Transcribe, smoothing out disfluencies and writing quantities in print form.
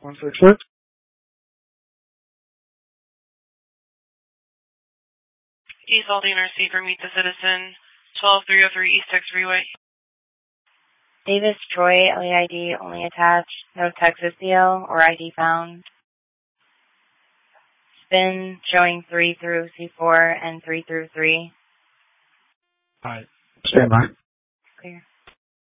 166. East Aldine receiver, meet the citizen, 12303 East Texas Freeway. Davis Troy, LEID only attached, no Texas CL or ID found. Spin showing 3 through C4 and 3 through 3. Alright, stand by.